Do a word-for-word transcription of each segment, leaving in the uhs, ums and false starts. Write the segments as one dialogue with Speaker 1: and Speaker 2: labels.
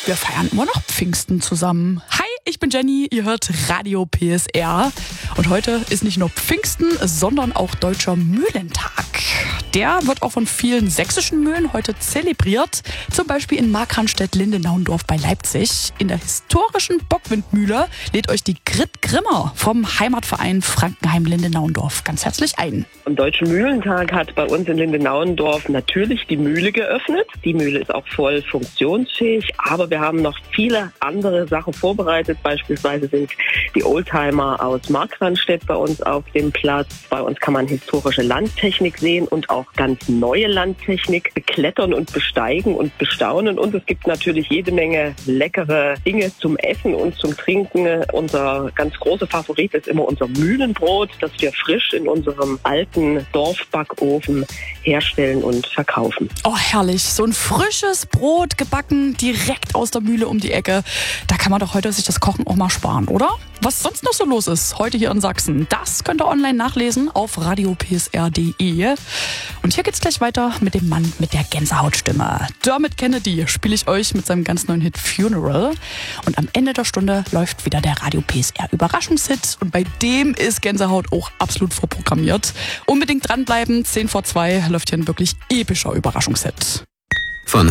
Speaker 1: Wir feiern immer noch Pfingsten zusammen. Hi, ich bin Jenny, ihr hört Radio P S R. Und heute ist nicht nur Pfingsten, sondern auch Deutscher Mühlentag. Der wird auch von vielen sächsischen Mühlen heute zelebriert. Zum Beispiel in Markranstädt-Lindenauendorf bei Leipzig. In der historischen Bockwindmühle lädt euch die Grit Grimmer vom Heimatverein Frankenheim-Lindenauendorf ganz herzlich ein.
Speaker 2: Am Deutschen Mühlentag hat bei uns in Lindenauendorf natürlich die Mühle geöffnet. Die Mühle ist auch voll funktionsfähig, aber wir haben noch viele andere Sachen vorbereitet. Beispielsweise sind die Oldtimer aus Markranstädt bei uns auf dem Platz. Bei uns kann man historische Landtechnik sehen und auch ganz neue Landtechnik beklettern und besteigen und bestaunen. Und es gibt natürlich jede Menge leckere Dinge zum Essen und zum Trinken. Unser ganz großer Favorit ist immer unser Mühlenbrot, das wir frisch in unserem alten Dorfbackofen herstellen und verkaufen.
Speaker 1: Oh, herrlich. So ein frisches Brot gebacken direkt aus der Mühle um die Ecke. Da kann man doch heute sich das Kochen auch mal sparen, oder? Was sonst noch so los ist heute hier in Sachsen, das könnt ihr online nachlesen auf radio p s r punkt d e. Und hier geht's gleich weiter mit dem Mann mit der Gänsehautstimme. Dermot Kennedy spiele ich euch mit seinem ganz neuen Hit Funeral. Und am Ende der Stunde läuft wieder der Radio P S R Überraschungshit. Und bei dem ist Gänsehaut auch absolut vorprogrammiert. Unbedingt dranbleiben, zehn vor zwei läuft hier ein wirklich epischer Überraschungshit.
Speaker 3: Von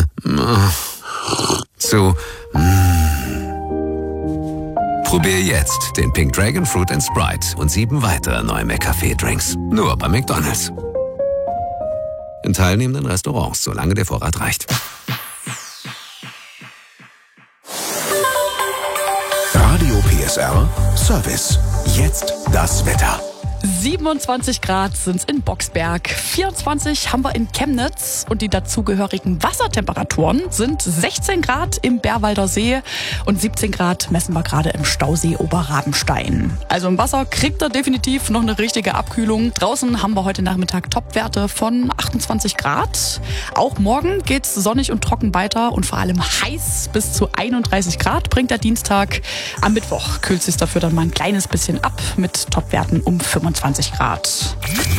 Speaker 3: zu Probier jetzt den Pink Dragon Fruit and Sprite und sieben weitere neue McCafé-Drinks. Nur bei McDonald's. In teilnehmenden Restaurants, solange der Vorrat reicht.
Speaker 4: Radio P S R Service. Jetzt das Wetter.
Speaker 1: siebenundzwanzig Grad sind's in Boxberg, vierundzwanzig haben wir in Chemnitz und die dazugehörigen Wassertemperaturen sind sechzehn Grad im Bärwalder See und siebzehn Grad messen wir gerade im Stausee Oberrabenstein. Also im Wasser kriegt er definitiv noch eine richtige Abkühlung. Draußen haben wir heute Nachmittag Topwerte von achtundzwanzig Grad. Auch morgen geht's sonnig und trocken weiter und vor allem heiß bis zu einunddreißig Grad bringt der Dienstag. Am Mittwoch kühlt es sich dafür dann mal ein kleines bisschen ab mit Topwerten um fünfundzwanzig Grad.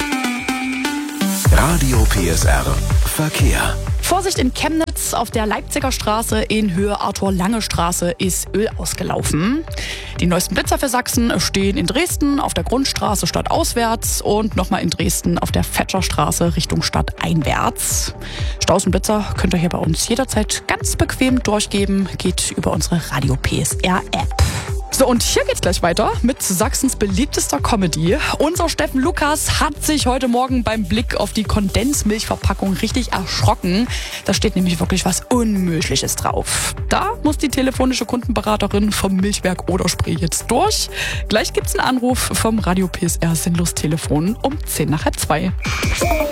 Speaker 4: Radio P S R Verkehr.
Speaker 1: Vorsicht in Chemnitz, auf der Leipziger Straße in Höhe Arthur-Lange-Straße ist Öl ausgelaufen. Die neuesten Blitzer für Sachsen stehen in Dresden auf der Grundstraße stadtauswärts und nochmal in Dresden auf der Fetscherstraße Richtung stadteinwärts. Staus und Blitzer könnt ihr hier bei uns jederzeit ganz bequem durchgeben, geht über unsere Radio P S R App. So, und hier geht's gleich weiter mit Sachsens beliebtester Comedy. Unser Steffen Lukas hat sich heute Morgen beim Blick auf die Kondensmilchverpackung richtig erschrocken. Da steht nämlich wirklich was Unmögliches drauf. Da muss die telefonische Kundenberaterin vom Milchwerk Oderspree jetzt durch. Gleich gibt's einen Anruf vom Radio P S R Sinnlos Telefon um zehn nach halb zwei.